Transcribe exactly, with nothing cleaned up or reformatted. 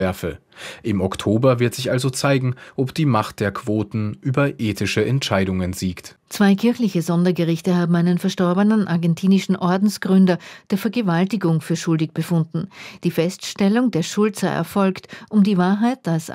werfe. Im Oktober wird sich also zeigen, ob die Macht der Quoten über ethische Entscheidungen siegt. Zwei kirchliche Sondergerichte haben einen verstorbenen argentinischen Ordensgründer der Vergewaltigung für schuldig befunden. Die Feststellung der Schuld sei erfolgt, um die Wahrheit, dass